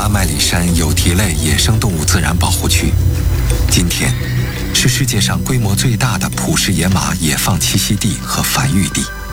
阿麦里山有蹄类野生动物自然保护区，今天是世界上规模最大的普氏野马野放栖息地和繁育地。